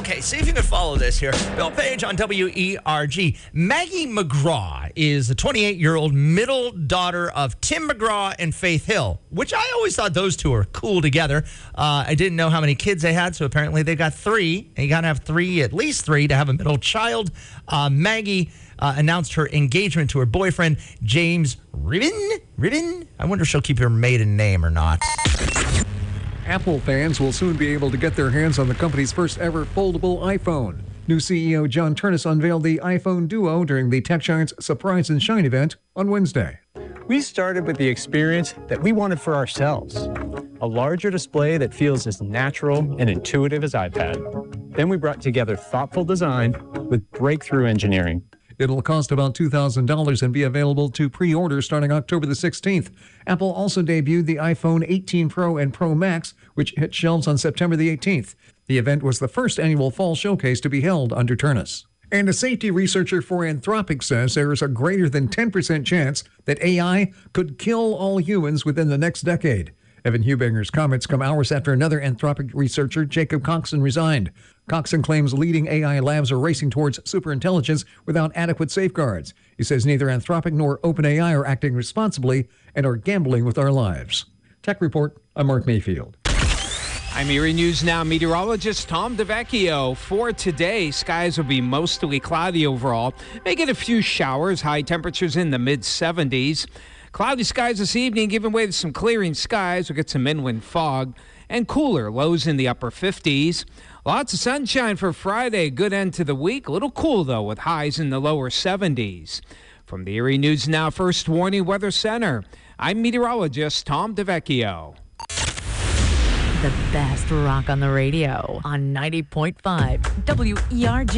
Okay, see if you can follow this here. Bill Page on WERG. Maggie McGraw is the 28-year-old middle daughter of Tim McGraw and Faith Hill, which I always thought those two were cool together. I didn't know how many kids they had, so apparently they got three. And you got to have at least three to have a middle child. Maggie announced her engagement to her boyfriend, James Ribbin? I wonder if she'll keep her maiden name or not. Apple fans will soon be able to get their hands on the company's first ever foldable iPhone. New CEO John Ternus unveiled the iPhone Duo during the Tech Giants Surprise and Shine event on Wednesday. We started with the experience that we wanted for ourselves. A larger display that feels as natural and intuitive as iPad. Then we brought together thoughtful design with breakthrough engineering. It'll cost about $2,000 and be available to pre-order starting October the 16th. Apple also debuted the iPhone 18 Pro and Pro Max, which hit shelves on September the 18th. The event was the first annual fall showcase to be held under Ternus. And a safety researcher for Anthropic says there is a greater than 10% chance that AI could kill all humans within the next decade. Evan Hubanger's comments come hours after another Anthropic researcher, Jacob Coxon, resigned. Coxon claims leading AI labs are racing towards superintelligence without adequate safeguards. He says neither Anthropic nor OpenAI are acting responsibly and are gambling with our lives. Tech Report, I'm Mark Mayfield. I'm Erie News Now meteorologist Tom DeVecchio. For today, skies will be mostly cloudy overall. May get a few showers, high temperatures in the mid-70s. Cloudy skies this evening, giving way to some clearing skies. We'll get some inland fog and cooler, lows in the upper 50s. Lots of sunshine for Friday. Good end to the week. A little cool, though, with highs in the lower 70s. From the Erie News Now First Warning Weather Center, I'm meteorologist Tom DeVecchio. The best rock on the radio on 90.5 WERG.